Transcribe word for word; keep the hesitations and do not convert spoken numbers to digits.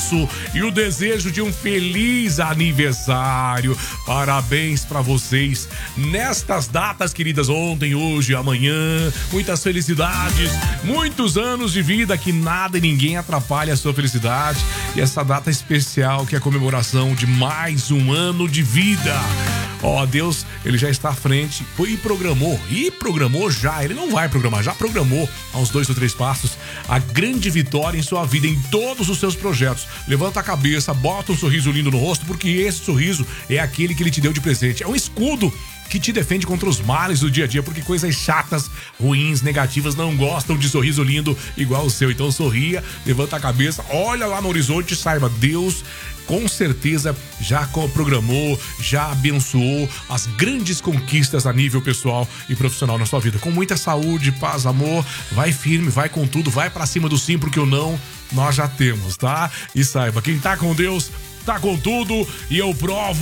abraço e o desejo de um feliz aniversário. Parabéns pra vocês nestas datas queridas, ontem, hoje, amanhã. Muitas felicidades, muitos anos de vida, que nada e ninguém atrapalhe a sua felicidade. E essa data especial, que é a comemoração de mais um ano de vida. Ó, Deus, ele já está à frente e programou, e programou já, ele não vai programar, já programou há uns dois ou três passos a grande vitória em sua vida, em todos os seus projetos. Levanta a cabeça, bota um sorriso lindo no rosto, porque esse sorriso é aquele que ele te deu de presente. É um escudo que te defende contra os males do dia a dia, porque coisas chatas, ruins, negativas não gostam de sorriso lindo igual o seu. Então sorria, levanta a cabeça, olha lá no horizonte e saiba, Deus com certeza já programou, já abençoou as grandes conquistas a nível pessoal e profissional na sua vida. Com muita saúde, paz, amor, vai firme, vai com tudo, vai pra cima do sim, porque o não nós já temos, tá? E saiba, quem tá com Deus, tá com tudo, e eu provo